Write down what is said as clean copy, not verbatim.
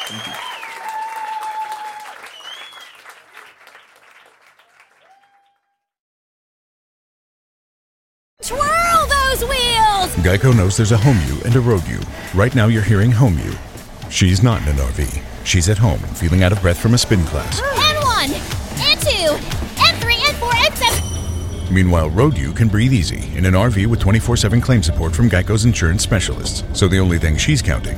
Thank you. Twirl those wheels! Geico knows there's a home you and a road you. Right now you're hearing home you. She's not in an RV. She's at home, feeling out of breath from a spin class. N1, N2, N3, N4, N7. Meanwhile, road you can breathe easy in an RV with 24/7 claim support from Geico's insurance specialists. So the only thing she's counting